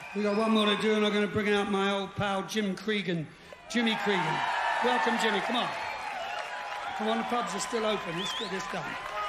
We got one more to do, and I'm going to bring out my old pal Jimmy Cregan. Welcome, Jimmy. Come on. Come on, the pubs are still open. Let's get this done.